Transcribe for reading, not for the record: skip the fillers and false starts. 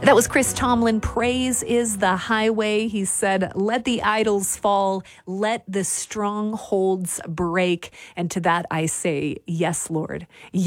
That was Chris Tomlin. Praise is the highway. He said, let the idols fall, let the strongholds break. And to that I say, yes, Lord.